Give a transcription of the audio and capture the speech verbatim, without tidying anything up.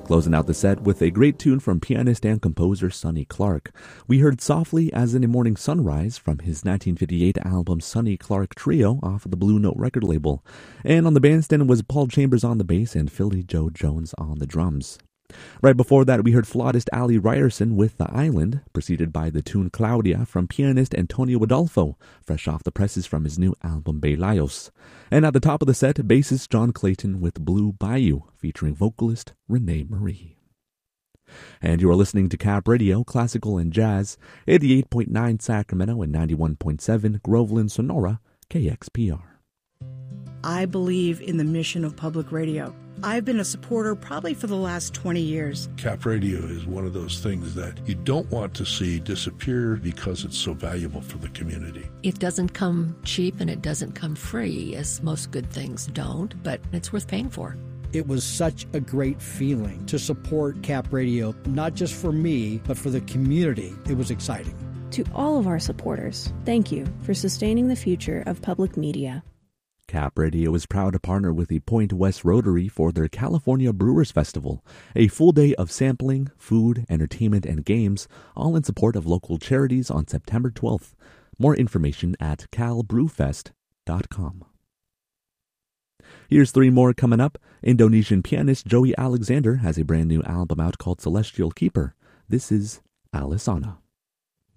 Closing out the set with a great tune from pianist and composer Sonny Clark. We heard Softly as in a Morning Sunrise from his nineteen fifty-eight album Sonny Clark Trio off of the Blue Note record label. And on the bandstand was Paul Chambers on the bass and Philly Joe Jones on the drums. Right before that, we heard flautist Ali Ryerson with The Island, preceded by the tune Claudia from pianist Antonio Adolfo, fresh off the presses from his new album Belayos. And at the top of the set, bassist John Clayton with Blue Bayou, featuring vocalist Renee Marie. And you are listening to Cap Radio, Classical and Jazz, eighty-eight point nine Sacramento and ninety-one point seven Groveland, Sonora, K X P R. I believe in the mission of public radio. I've been a supporter probably for the last twenty years. Cap Radio is one of those things that you don't want to see disappear because it's so valuable for the community. It doesn't come cheap and it doesn't come free, as most good things don't, but it's worth paying for. It was such a great feeling to support Cap Radio, not just for me, but for the community. It was exciting. To all of our supporters, thank you for sustaining the future of public media. Cap Radio is proud to partner with the Point West Rotary for their California Brewers Festival, a full day of sampling, food, entertainment, and games, all in support of local charities on September twelfth. More information at cal brew fest dot com. Here's three more coming up. Indonesian pianist Joey Alexander has a brand new album out called Celestial Keeper. This is Alisana.